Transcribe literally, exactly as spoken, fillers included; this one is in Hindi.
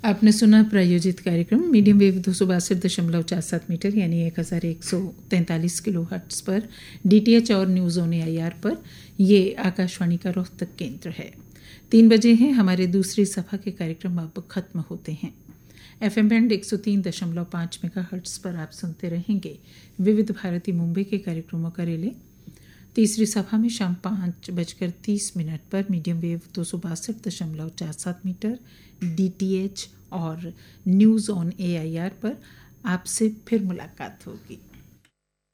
आपने सुना प्रायोजित कार्यक्रम मीडियम वेव दो सौ बासठ दशमलव चार सात मीटर यानी एक हज़ार एक सौ तैंतालीस किलो हर्ट्स पर डीटीएच और न्यूज़ ऑन एआईआर पर। ये आकाशवाणी का रोहतक केंद्र है। तीन बजे हैं, हमारे दूसरी सभा के कार्यक्रम अब खत्म होते हैं। एफएम बैंड एक सौ तीन दशमलव पाँच मेगा हर्ट्स पर आप सुनते रहेंगे विविध भारती मुंबई के कार्यक्रमों का रिले। तीसरी सभा में शाम पाँच बजकर तीस मिनट पर मीडियम वेव दो सौ बासठ दशमलव चार सात मीटर डीटीएच और न्यूज़ ऑन एआईआर पर आपसे फिर मुलाकात होगी।